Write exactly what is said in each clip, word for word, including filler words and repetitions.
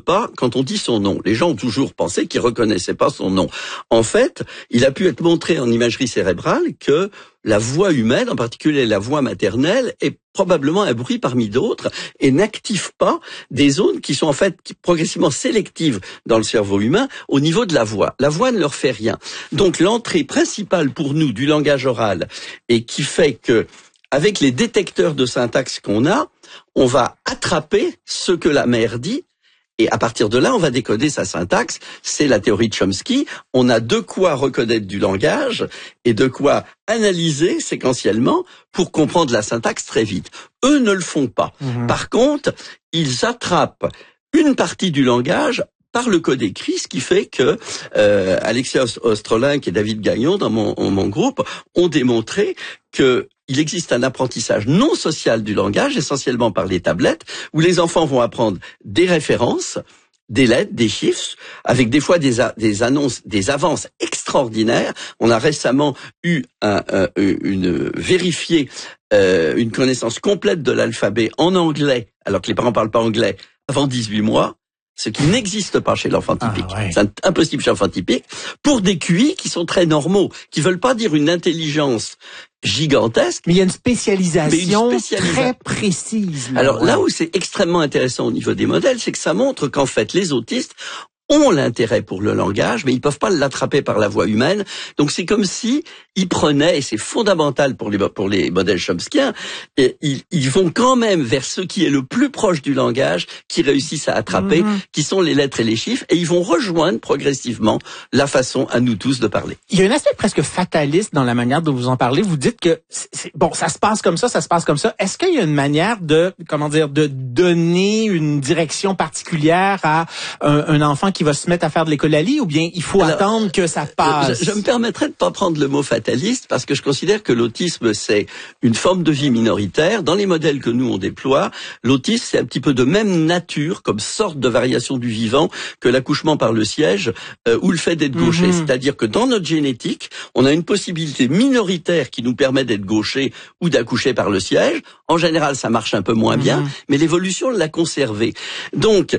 pas quand on dit son nom. Les gens ont toujours pensé qu'ils reconnaissaient pas son nom. En fait, il a pu être montré en imagerie cérébrale que la voix humaine, en particulier la voix maternelle, est probablement un bruit parmi d'autres et n'active pas des zones qui sont en fait progressivement sélectives dans le cerveau humain au niveau de la voix. La voix ne leur fait rien. Donc l'entrée principale pour nous du langage oral et qui fait que, avec les détecteurs de syntaxe qu'on a, on va attraper ce que la mère dit. Et à partir de là, on va décoder sa syntaxe. C'est la théorie de Chomsky. On a de quoi reconnaître du langage et de quoi analyser séquentiellement pour comprendre la syntaxe très vite. Eux ne le font pas. Mmh. Par contre, ils attrapent une partie du langage par le code écrit, ce qui fait que euh, Alexia Ostrolink et David Gagnon, dans mon, mon groupe, ont démontré que il existe un apprentissage non social du langage, essentiellement par les tablettes, où les enfants vont apprendre des références, des lettres, des chiffres, avec des fois des, a, des annonces, des avances extraordinaires. On a récemment eu un, un, une vérifié euh, une connaissance complète de l'alphabet en anglais, alors que les parents parlent pas anglais, avant dix-huit mois. Ce qui n'existe pas chez l'enfant typique. Ah, ouais. C'est impossible chez l'enfant typique. Pour des Q I qui sont très normaux, qui veulent pas dire une intelligence gigantesque. Mais il y a une spécialisation une spécialisa... très précise. Là, Alors ouais. là où c'est extrêmement intéressant au niveau des modèles, c'est que ça montre qu'en fait, les autistes ont l'intérêt pour le langage, mais ils peuvent pas l'attraper par la voix humaine. Donc c'est comme si ils prenaient, et c'est fondamental pour les pour les modèles chomskiens, et ils, ils vont quand même vers ce qui est le plus proche du langage, qui réussissent à attraper, mm-hmm. qui sont les lettres et les chiffres, et ils vont rejoindre progressivement la façon à nous tous de parler. Il y a un aspect presque fataliste dans la manière dont vous en parlez. Vous dites que c'est, bon, ça se passe comme ça, ça se passe comme ça. Est-ce qu'il y a une manière de, comment dire, de donner une direction particulière à un, un enfant qui va se mettre à faire de l'écolalie, ou bien il faut Alors, attendre que ça passe? Je, je me permettrais de pas prendre le mot fataliste, parce que je considère que l'autisme, c'est une forme de vie minoritaire. Dans les modèles que nous, on déploie, l'autisme, c'est un petit peu de même nature, comme sorte de variation du vivant, que l'accouchement par le siège euh, ou le fait d'être gaucher. Mm-hmm. C'est-à-dire que dans notre génétique, on a une possibilité minoritaire qui nous permet d'être gaucher ou d'accoucher par le siège. En général, ça marche un peu moins mm-hmm. bien, mais l'évolution l'a conservé. Donc,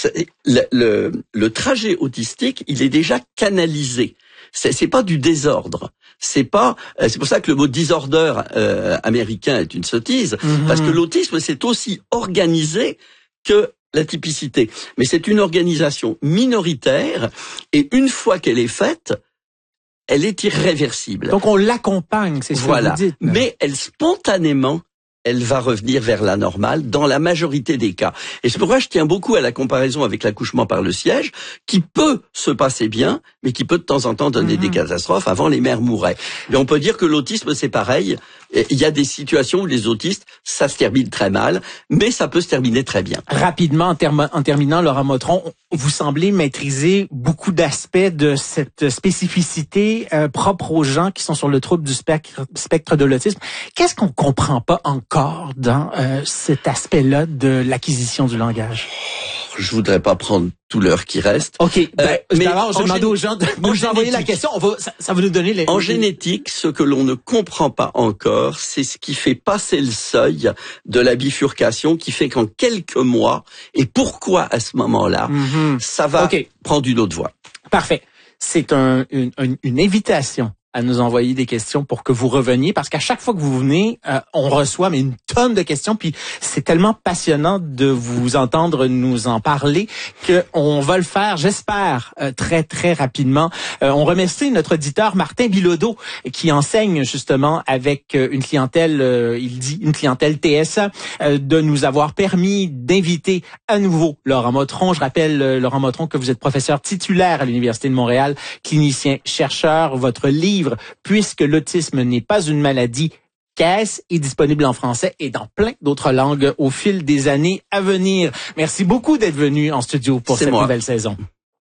le, le, le trajet autistique, il est déjà canalisé. C'est, c'est pas du désordre. C'est pas. C'est pour ça que le mot disorder euh, américain est une sottise, mm-hmm. parce que l'autisme c'est aussi organisé que la typicité. Mais c'est une organisation minoritaire, et une fois qu'elle est faite, elle est irréversible. Donc on l'accompagne, c'est ce voilà. que vous dites. Mais elle spontanément, elle va revenir vers la normale dans la majorité des cas. Et c'est pourquoi je tiens beaucoup à la comparaison avec l'accouchement par le siège, qui peut se passer bien, mais qui peut de temps en temps donner mmh. des catastrophes. Avant, les mères mouraient. Et on peut dire que l'autisme, c'est pareil. Il y a des situations où les autistes, ça se termine très mal, mais ça peut se terminer très bien. Rapidement, en, terme, en terminant, Laurent Motron, vous semblez maîtriser beaucoup d'aspects de cette spécificité euh, propre aux gens qui sont sur le trouble du spectre, spectre de l'autisme. Qu'est-ce qu'on comprend pas encore dans euh, cet aspect-là de l'acquisition du langage? Je voudrais pas prendre tout l'heure qui reste. OK. Ben, euh, mais d'abord, je demande aux gens de nous envoyer la question. On va, ça, ça va nous donner les... En génétique, ce que l'on ne comprend pas encore, c'est ce qui fait passer le seuil de la bifurcation, qui fait qu'en quelques mois, et pourquoi à ce moment-là, mm-hmm. ça va okay. prendre une autre voie. Parfait. C'est un, une, une invitation à nous envoyer des questions pour que vous reveniez, parce qu'à chaque fois que vous venez, euh, on reçoit mais une tonne de questions, puis c'est tellement passionnant de vous entendre nous en parler que on va le faire, j'espère, euh, très très rapidement. Euh, on remercie notre auditeur Martin Bilodeau qui enseigne justement avec euh, une clientèle, euh, il dit une clientèle T S A, euh, de nous avoir permis d'inviter à nouveau Laurent Motron. Je rappelle, euh, Laurent Motron, que vous êtes professeur titulaire à l'Université de Montréal, clinicien chercheur. Votre livre Puisque l'autisme n'est pas une maladie, qu'est-ce est disponible en français et dans plein d'autres langues au fil des années à venir. Merci beaucoup d'être venu en studio pour C'est cette moi. nouvelle saison.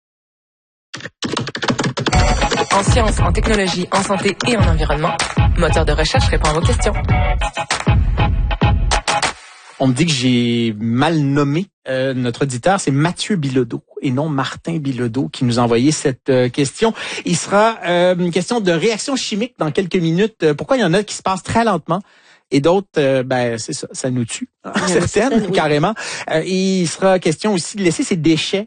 En sciences, en technologie, en santé et en environnement, Moteur de recherche répond à vos questions. On me dit que j'ai mal nommé euh, notre auditeur, c'est Mathieu Bilodeau et non Martin Bilodeau qui nous a envoyé cette euh, question. Il sera euh, une question de réaction chimique dans quelques minutes. Euh, pourquoi il y en a qui se passent très lentement et d'autres, euh, ben c'est ça, ça nous tue, hein, certaines, oui. carrément. Euh, il sera question aussi de laisser ses déchets